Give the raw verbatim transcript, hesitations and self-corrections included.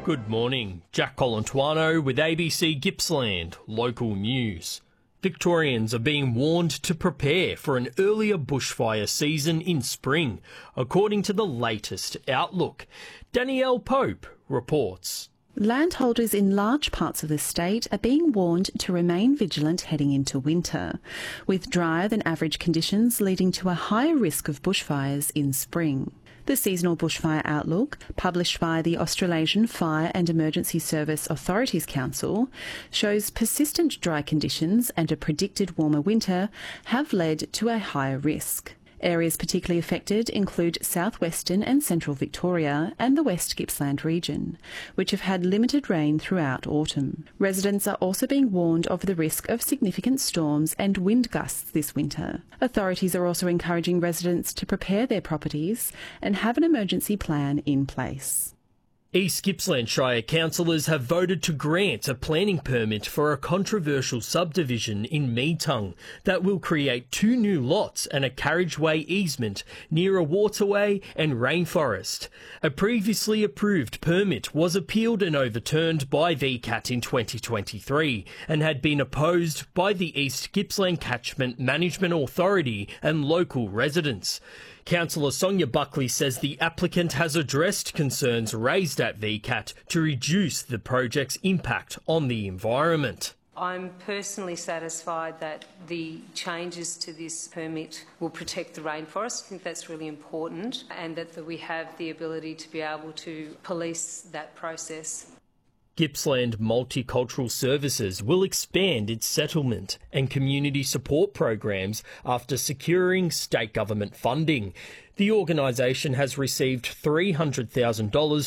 Good morning. Jack Colantuano with A B C Gippsland Local News. Victorians are being warned to prepare for an earlier bushfire season in spring, according to the latest outlook. Danielle Pope reports. Landholders in large parts of the state are being warned to remain vigilant heading into winter, with drier than average conditions leading to a higher risk of bushfires in spring. The seasonal bushfire outlook, published by the Australasian Fire and Emergency Service Authorities Council, shows persistent dry conditions and a predicted warmer winter have led to a higher risk. Areas particularly affected include southwestern and central Victoria and the West Gippsland region, which have had limited rain throughout autumn. Residents are also being warned of the risk of significant storms and wind gusts this winter. Authorities are also encouraging residents to prepare their properties and have an emergency plan in place. East Gippsland Shire councillors have voted to grant a planning permit for a controversial subdivision in Meetung that will create two new lots and a carriageway easement near a waterway and rainforest. A previously approved permit was appealed and overturned by V CAT in twenty twenty-three and had been opposed by the East Gippsland Catchment Management Authority and local residents. Councillor Sonia Buckley says the applicant has addressed concerns raised at V CAT to reduce the project's impact on the environment. I'm personally satisfied that the changes to this permit will protect the rainforest. I think that's really important, and that we have the ability to be able to police that process. Gippsland Multicultural Services will expand its settlement and community support programs after securing state government funding. The organisation has received three hundred thousand dollars